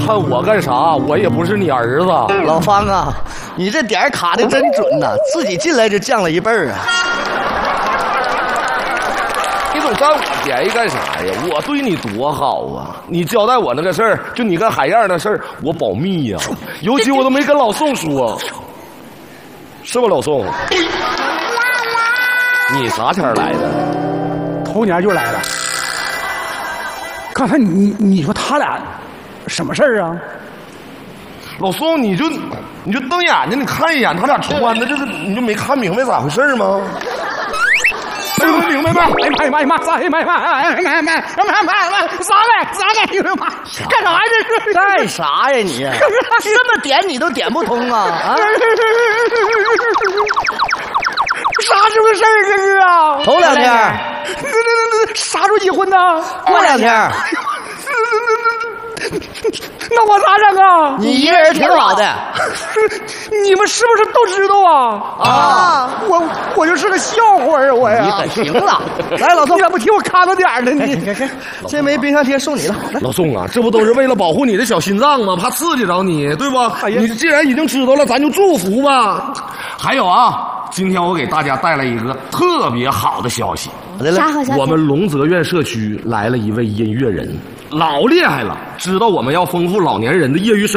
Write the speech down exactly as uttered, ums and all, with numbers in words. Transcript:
看我干啥？我也不是你儿子。 老方啊，你这点儿卡的真准呐，自己进来就降了一辈儿啊。 你总占我便宜干啥呀？我对你多好啊！你交代我那个事儿，就你跟海燕那事儿，我保密呀、啊。尤其我都没跟老宋说，是吧，老宋？你啥天来的？ 头年就来了。刚才你你说他俩什么事儿啊？ 老宋，你就你就瞪眼睛，你看一眼，他俩穿的，就是你就没看明白咋回事吗？没明白吗？ 哎呀妈呀妈呀妈！哎呀妈呀妈！哎呀妈呀妈！哎呀妈呀妈！啥嘞？啥嘞？哎呀妈！干啥这是？ 干啥呀你？这么点你都点不通啊啊！ 啥这个事儿这是啊？ 头两天， 那那那那啥时候结婚呢？ 过两天。 那我咋整啊？ 你一个人挺好的。 你们是不是都知道啊？啊！我我就是个笑话啊！我呀。 你可行了。来，老宋， 你咋不替我看着点儿呢？你给给，这枚冰箱贴送你了。 老宋啊，这不都是为了保护你的小心脏吗？怕刺激着你，对吧？哎呀，你既然已经知道了，咱就祝福吧。还有啊，今天我给大家带来一个特别好的消息。 啥好消息？ 我们龙泽苑社区来了一位音乐人，老厉害了，知道我们要丰富老年人的业余生